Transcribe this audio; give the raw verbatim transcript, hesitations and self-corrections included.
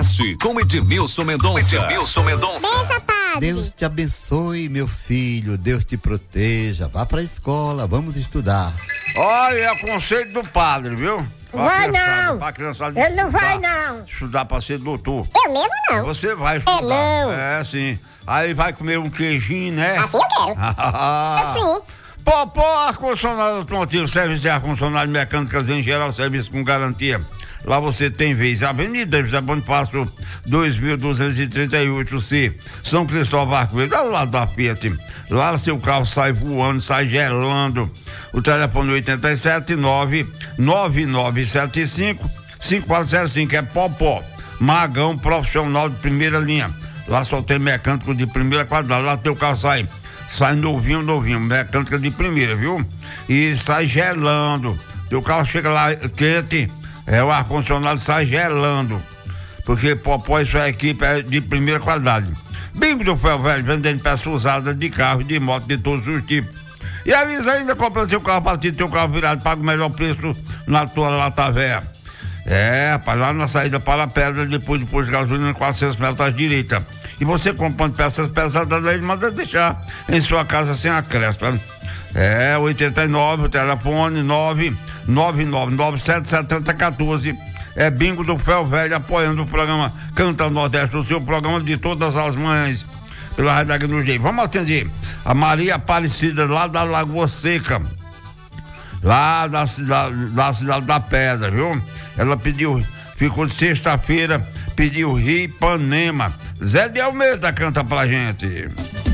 Podcast com Edmilson Mendonça. Edmilson Mendonça. Bença, padre. Deus te abençoe, meu filho. Deus te proteja. Vá pra escola, vamos estudar. Olha, é conselho do padre, viu? Pra Vai criançada, não. pra criançada Ele não vai estudar, não. Estudar pra ser doutor. Eu mesmo não. Você vai estudar. não. É, sim. Aí vai comer um queijinho, né? Assim eu quero. Assim. Popó, ar-condicionado automotivo, serviço de ar-condicionado, mecânicas em geral, serviço com garantia. Lá você tem vez. Avenida José Bonifácio, dois mil duzentos e trinta e oito C, São Cristóvão Arco Verde, ao lado da Fiat. Lá seu carro sai voando, sai gelando. O telefone oitenta e sete, nove nove nove sete cinco, cinco quatro zero cinco, é Popó. Magão profissional de primeira linha. Lá só tem mecânico de primeira qualidade. Lá teu carro sai, sai novinho, novinho, mecânica de primeira, viu? E sai gelando. Teu carro chega lá quente, é, o ar-condicionado sai gelando. Porque Popó, isso é equipe é de primeira qualidade. Bingo do Ferro Velho, vendendo peças usadas de carro, de moto, de todos os tipos. E avisa ainda, comprando seu carro batido, teu carro virado, paga o melhor preço na tua lata véia. É, rapaz, lá na saída para a pedra, depois do posto de gasolina, quatrocentos metros à direita. E você comprando peças pesadas, ele manda deixar em sua casa sem acréscimo. Né? É, oitenta e nove, o telefone nove nove nove nove sete sete zero um quatro. É Bingo do Ferro Velho, apoiando o programa Canta Nordeste, o seu programa de todas as manhãs, pela Rádio Agno. Vamos atender a Maria Aparecida, lá da Lagoa Seca, lá da cidade, da cidade da Pedra, viu? Ela pediu, ficou de sexta-feira, pediu Rio Ipanema. Zé de Almeida canta pra gente.